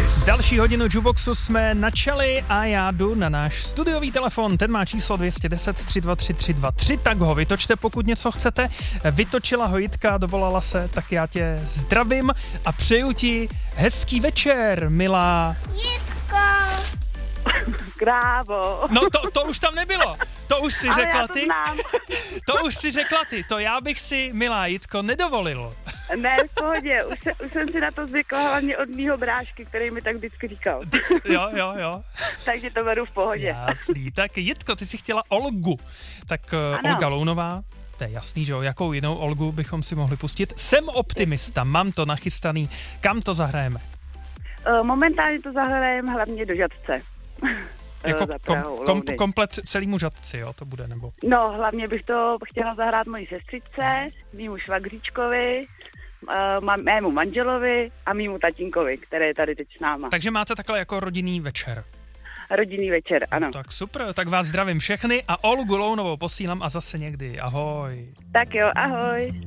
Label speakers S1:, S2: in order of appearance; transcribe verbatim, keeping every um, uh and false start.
S1: Kiss.
S2: Další hodinu Juboxu jsme načali a já jdu na náš studiový telefon. Ten má číslo dvě jedna nula tři dva tři tři dva tři, tak ho vytočte, pokud něco chcete. Vytočila ho Jitka, dovolala se, tak já tě zdravím a přeju ti hezký večer, milá.
S3: Jitko.
S4: Krávo.
S2: No to, to už tam nebylo. To už si
S4: Ale
S2: řekla
S4: já to
S2: ty.
S4: znám.
S2: To už si řekla ty. To já bych si, milá Jitko, nedovolil.
S4: Ne, v pohodě, už, se, už jsem si na to zvykla hlavně od mýho brášky, který mi tak vždycky říkal.
S2: Ty, jo, jo, jo.
S4: Takže to beru v pohodě.
S2: Jasný. Tak Jitko, ty jsi chtěla Olgu. Tak uh, Olga Lounová, to je jasný, že jo, jakou jinou Olgu bychom si mohli pustit. Jsem optimista, mám to nachystaný. Kam to zahrajeme?
S4: Uh, momentálně to zahrajeme hlavně do Žadce.
S2: Jako
S4: Za
S2: kom,
S4: Prahou,
S2: kom,
S4: Louny.
S2: komplet celýmu Žadci, jo, to bude, nebo?
S4: No, hlavně bych to chtěla zahrát mojí sestřičce, mýmu švagříčkovi, uh, mému manželovi a mýmu tatínkovi, který je tady teď s náma.
S2: Takže máte takhle jako rodinný večer.
S4: Rodinný večer, ano.
S2: Tak super, tak vás zdravím všechny a Olgu Lounovou posílám a zase někdy. Ahoj.
S4: Tak jo, ahoj.